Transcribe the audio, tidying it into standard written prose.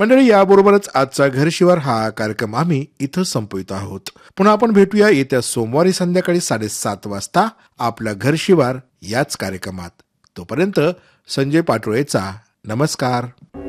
मंडळी, याबरोबरच आजचा घर शिवार हा कार्यक्रम आम्ही इथं संपवित आहोत. पुन्हा आपण भेटूया येत्या सोमवारी संध्याकाळी 7:30 वाजता आपला घर शिवार याच कार्यक्रमात. तोपर्यंत संजय पाटोळेचा नमस्कार.